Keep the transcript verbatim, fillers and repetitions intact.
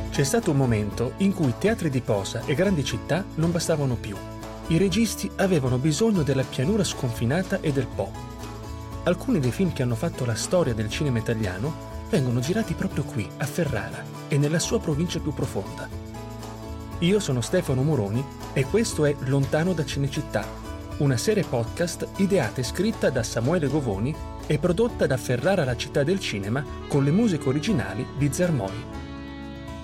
C'è stato un momento in cui teatri di posa e grandi città non bastavano più. I registi avevano bisogno della pianura sconfinata e del Po. Alcuni dei film che hanno fatto la storia del cinema italiano vengono girati proprio qui, a Ferrara, e nella sua provincia più profonda. Io sono Stefano Moroni e questo è Lontano da Cinecittà, una serie podcast ideata e scritta da Samuele Govoni e prodotta da Ferrara la città del cinema con le musiche originali di Zermoi.